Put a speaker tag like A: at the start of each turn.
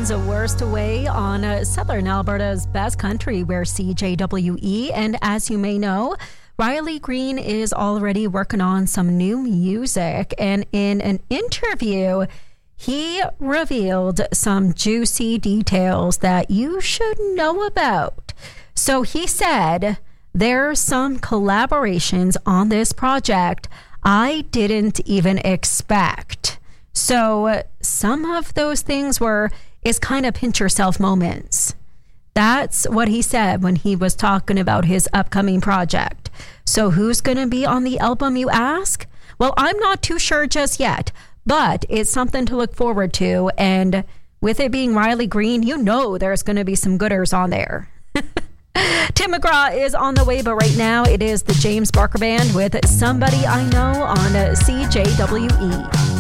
A: Sounds worst away on southern Alberta's best country, where CJWE. And as you may know, Riley Green is already working on some new music. And in an interview, he revealed some juicy details that you should know about. So he said, there's some collaborations on this project I didn't even expect. So some of those things is kind of pinch yourself moments. That's what he said when he was talking about his upcoming project. So who's going to be on the album, you ask? Well, I'm not too sure just yet, but it's something to look forward to. And with it being Riley Green, you know there's going to be some gooders on there. Tim McGraw is on the way, but right now it is the James Barker Band with Somebody I Know on CJWE.